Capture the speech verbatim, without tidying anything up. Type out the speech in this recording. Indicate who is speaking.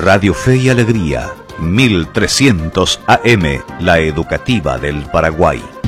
Speaker 1: Radio Fe y Alegría, mil trescientos A M, la educativa del Paraguay.